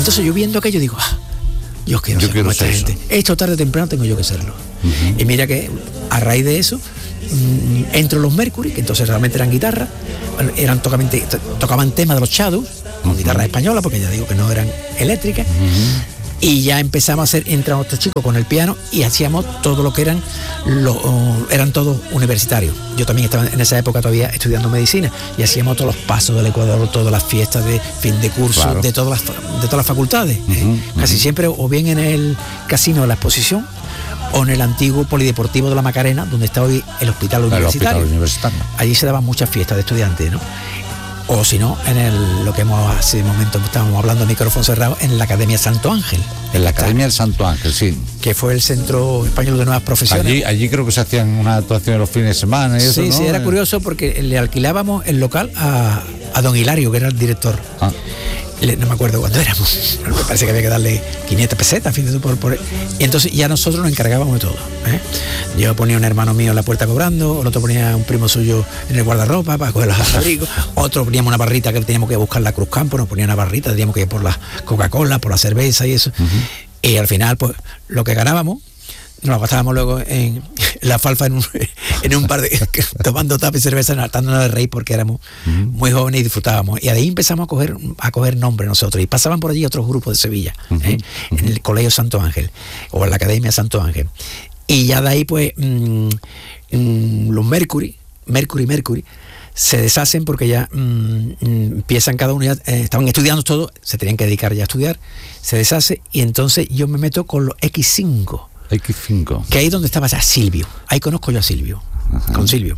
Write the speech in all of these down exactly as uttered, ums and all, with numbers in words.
entonces yo viendo aquello digo, ah, yo quiero Yo ser quiero como esta ser gente. eso. Esto tarde o temprano tengo yo que serlo. Uh-huh. Y mira que a raíz de eso mmm, entro los Mercury, que entonces realmente eran guitarras, eran tocamente, tocaban temas de los Shadows, con uh-huh. guitarra española, porque ya digo que no eran eléctricas. Uh-huh. Y ya empezamos a hacer, entramos estos chicos con el piano y hacíamos todo lo que eran, lo, uh, eran todos universitarios. Yo también estaba en esa época todavía estudiando medicina y hacíamos todos los pasos del Ecuador, todas las fiestas de fin de curso, claro. de, todas las, de todas las facultades. Uh-huh, eh, uh-huh. Casi siempre o bien en el casino de la Exposición o en el antiguo Polideportivo de la Macarena, donde está hoy el Hospital Universitario. El hospital universitario. Allí se daban muchas fiestas de estudiantes, ¿no? O si no, en el, lo que hemos hace un momento estábamos hablando micrófono cerrado, en la Academia Santo Ángel. En la Academia del Santo Ángel, sí. Que fue el Centro Español de Nuevas Profesiones. Allí, allí creo que se hacían una actuación los fines de semana y eso, sí, ¿no? Sí, era curioso porque le alquilábamos el local a, a don Hilario, que era el director. Ah. Le, no me acuerdo cuándo éramos, me parece que había que darle quinientas pesetas, fíjate, por, por, y entonces ya nosotros nos encargábamos de todo, ¿eh? Yo ponía un hermano mío en la puerta cobrando, el otro ponía un primo suyo en el guardarropa para coger los abrigos, otro poníamos una barrita que teníamos que buscar la Cruz Campo, nos ponía una barrita, teníamos que ir por la Coca-Cola, por la cerveza y eso, uh-huh. Y al final pues lo que ganábamos nos lo gastábamos luego en la alfalfa en un, en un par de tomando tapa y cerveza, hartándonos de reír porque éramos uh-huh. muy jóvenes y disfrutábamos. Y de ahí empezamos a coger a coger nombre nosotros. Y pasaban por allí otros grupos de Sevilla, uh-huh. ¿eh? Uh-huh. En el Colegio Santo Ángel o en la Academia Santo Ángel. Y ya de ahí pues mmm, mmm, los Mercury, Mercury, Mercury se deshacen porque ya mmm, empiezan cada uno, ya eh, estaban estudiando todo, se tenían que dedicar ya a estudiar, se deshace y entonces yo me meto con los equis cinco. equis cinco. Que ahí es donde estaba ya Silvio. Ahí conozco yo a Silvio. Ajá. Con Silvio.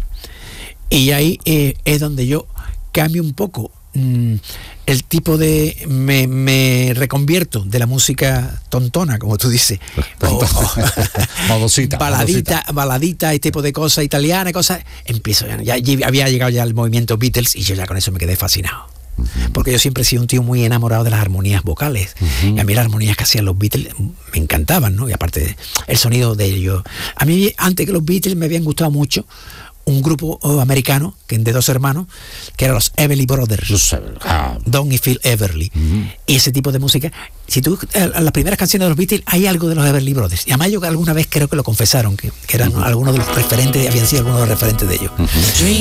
Y ahí eh, es donde yo cambio un poco mmm, el tipo de... Me, me reconvierto de la música tontona, como tú dices. o, o, modosita. Baladita, modosita. baladita, este tipo de cosas italianas, cosas. Empiezo ya, ya, ya. Había llegado ya el movimiento Beatles y yo ya con eso me quedé fascinado. Porque yo siempre he sido un tío muy enamorado de las armonías vocales. Uh-huh. Y a mí las armonías que hacían los Beatles me encantaban, ¿no? Y aparte el sonido de ellos. A mí, antes que los Beatles, me habían gustado mucho un grupo americano que de dos hermanos, que eran los Everly Brothers. Los ah. Don y Phil Everly. Uh-huh. Y ese tipo de música. Si tú, en las primeras canciones de los Beatles hay algo de los Everly Brothers. Y además yo alguna vez creo que lo confesaron, que, que eran uh-huh. algunos de los referentes, habían sido algunos de los referentes de ellos. Uh-huh.